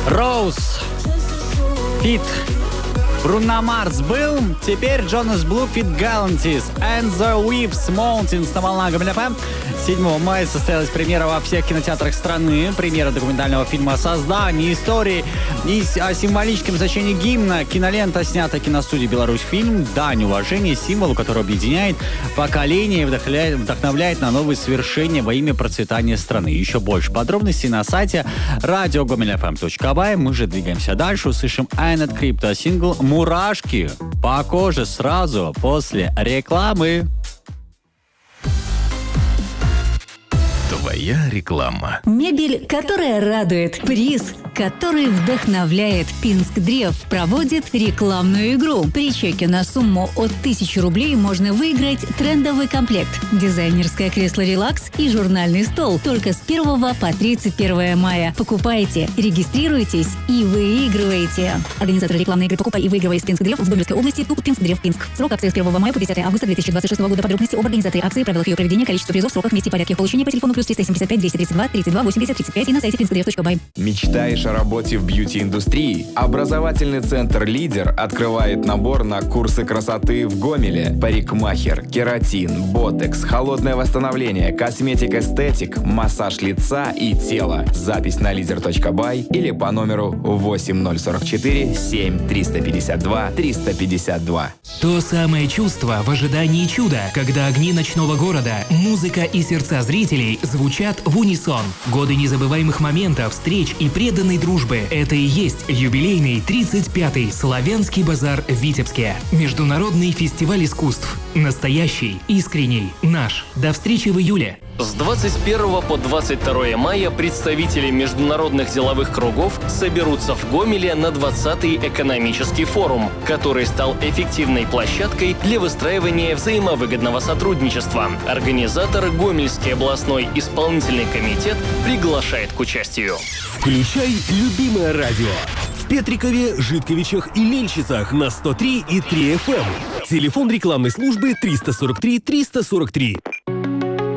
Роуз. Фит. Бруно Марс был, теперь Jonas Blue Feat Galantis and the Whips Mountains на волнах Гомель ФМ. 7 мая состоялась премьера во всех кинотеатрах страны. Премьера документального фильма о создании истории и о символическом значении гимна. Кинолента снята киностудией «Беларусьфильм». Дань уважения символу, который объединяет поколения и вдохновляет на новые свершения во имя процветания страны. Еще больше подробностей на сайте radio.gomel.fm.by. Мы же двигаемся дальше. Услышим Айнет Крипто сингл «Мурашки» по коже сразу после рекламы. Твоя реклама. Мебель, которая радует. Приз, который вдохновляет. Пинск Древ проводит рекламную игру. При чеке на сумму от 1000 рублей можно выиграть трендовый комплект, дизайнерское кресло «Релакс» и журнальный стол. Только с 1 по 31 мая. Покупайте, регистрируйтесь и выигрывайте. Организатор рекламной игры «Покупай и выигрывай» из Пинск Древ в Гомельской области. ТУП Пинск Древ Пинск. Срок акции с 1 мая по 10 августа 2026 года. Подробности об организаторе акции, правилах ее проведения, количество призов, сроках, месте и порядке получения по телефону +375 232 32 80 35 и на сайте pinskdrev.by. Мечтаешь о работе в бьюти-индустрии? Образовательный центр «Лидер» открывает набор на курсы красоты в Гомеле. Парикмахер, кератин, ботекс, холодное восстановление, косметик-эстетик, массаж лица и тела. Запись на leader.by или по номеру 8044 7 352 352. То самое чувство в ожидании чуда, когда огни ночного города, музыка и сердца зрителей звучат в унисон. Годы незабываемых моментов, встреч и преданной дружбы. Это и есть юбилейный 35-й Славянский базар в Витебске. Международный фестиваль искусств. Настоящий, искренний, наш. До встречи в июле. С 21 по 22 мая представители международных деловых кругов соберутся в Гомеле на 20-й экономический форум, который стал эффективной площадкой для выстраивания взаимовыгодного сотрудничества. Организатор Гомельский областной исполнительный комитет приглашает к участию. Включай любимое радио. В Петрикове, Житковичах и Мельчицах на 103,3 FM. Телефон рекламной службы 343 343.